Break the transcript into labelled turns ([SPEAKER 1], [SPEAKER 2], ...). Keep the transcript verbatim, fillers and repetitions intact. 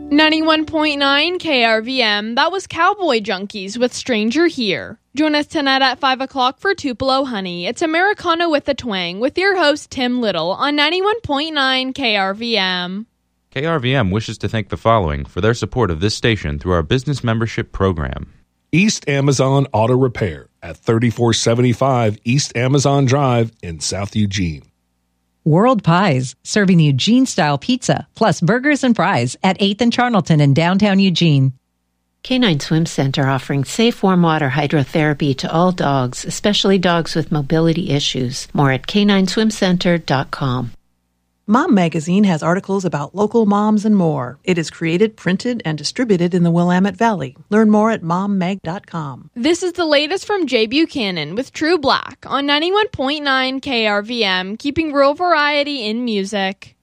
[SPEAKER 1] ninety-one point nine K R V M, that was Cowboy Junkies with Stranger Here. Join us tonight at five o'clock for Tupelo Honey. It's Americana with a Twang with your host Tim Little on ninety-one point nine K R V M.
[SPEAKER 2] K R V M wishes to thank the following for their support of this station through our business membership program.
[SPEAKER 3] East Amazon Auto Repair at thirty-four seventy-five East Amazon Drive in South Eugene.
[SPEAKER 4] World Pies, serving Eugene-style pizza, plus burgers and fries at eighth and Charlton in downtown Eugene.
[SPEAKER 5] Canine Swim Center offering safe warm water hydrotherapy to all dogs, especially dogs with mobility issues. More at canine swim center dot com.
[SPEAKER 6] Mom Magazine has articles about local moms and more. It is created, printed, and distributed in the Willamette Valley. Learn more at mom mag dot com.
[SPEAKER 1] This is the latest from Jay Buchanan with True Black on ninety-one point nine K R V M, keeping rural variety in music.